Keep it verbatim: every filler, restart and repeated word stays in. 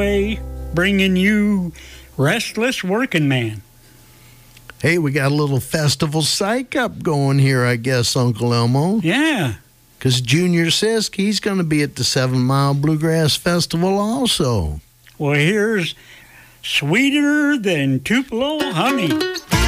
Highway, bringing you Restless Working Man. Hey, we got a little festival psych up going here, I guess, Uncle Elmo. Yeah. Because Junior says he's going to be at the Seven Mile Bluegrass Festival also. Well, here's Sweeter Than Tupelo Honey.